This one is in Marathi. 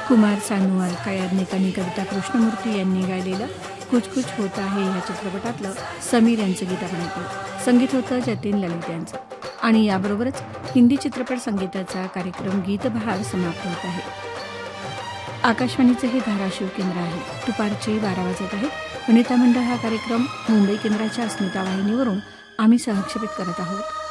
कुमार सानू, अलका याज्ञिक आणि कविता कृष्णमूर्ती यांनी गायलेलं कुछ कुछ होता है या चित्रपटातलं समीर यांचं गीत आपण ऐकलं. संगीत होतं जतीन ललित यांचं. आणि याबरोबरच हिंदी चित्रपट संगीताचा कार्यक्रम गीतबहार समाप्त होत आहे. आकाशवाणीचे हे धाराशिव केंद्र आहे. दुपारचे 12 वाजत आहे. वनिता मंडळ हा कार्यक्रम मुंबई केंद्राच्या अस्मिता वाहिनीवरून आम्ही सहक्षेपित करत आहोत.